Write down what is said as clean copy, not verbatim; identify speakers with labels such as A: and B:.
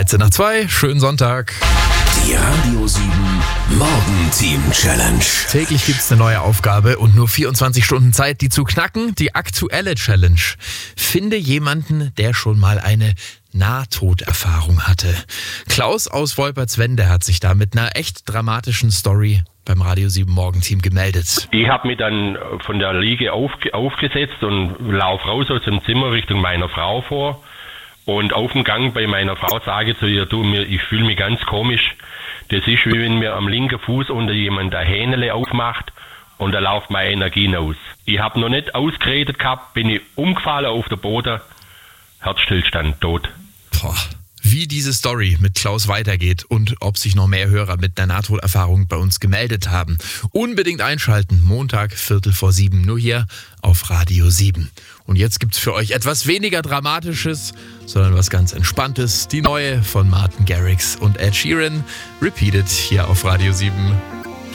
A: 13 nach 2, schönen Sonntag.
B: Die Radio 7 Morgenteam Challenge.
A: Täglich gibt's eine neue Aufgabe und nur 24 Stunden Zeit, die zu knacken. Die aktuelle Challenge. Finde jemanden, der schon mal eine Nahtoderfahrung hatte. Klaus aus Wolpertswende hat sich da mit einer echt dramatischen Story beim Radio 7 Morgenteam gemeldet.
C: Ich habe mich dann von der Liege aufgesetzt und laufe raus aus dem Zimmer Richtung meiner Frau vor. Und auf dem Gang bei meiner Frau sage ich zu ihr, ich fühle mich ganz komisch. Das ist, wie wenn mir am linken Fuß unter jemand ein Hähnele aufmacht und da läuft meine Energie aus. Ich habe noch nicht ausgeredet gehabt, bin ich umgefallen auf den Boden, Herzstillstand, tot.
A: Boah. Wie diese Story mit Klaus weitergeht und ob sich noch mehr Hörer mit einer Nahtoderfahrung bei uns gemeldet haben. Unbedingt einschalten, Montag, 6:45, nur hier auf Radio 7. Und jetzt gibt's für euch etwas weniger Dramatisches, sondern was ganz Entspanntes. Die neue von Martin Garrix und Ed Sheeran, Repeated hier auf Radio 7.